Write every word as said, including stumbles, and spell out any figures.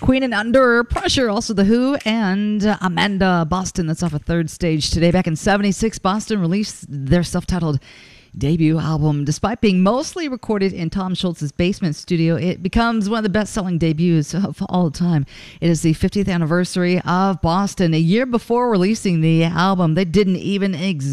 Queen and Under Pressure, also The Who, and uh, Amanda Boston. That's off a third stage today. Back in seventy-six, Boston released their self-titled debut album. Despite being mostly recorded in Tom Schultz's basement studio, it becomes one of the best-selling debuts of all time. It is the fiftieth anniversary of Boston. A year before releasing the album, they didn't even exist.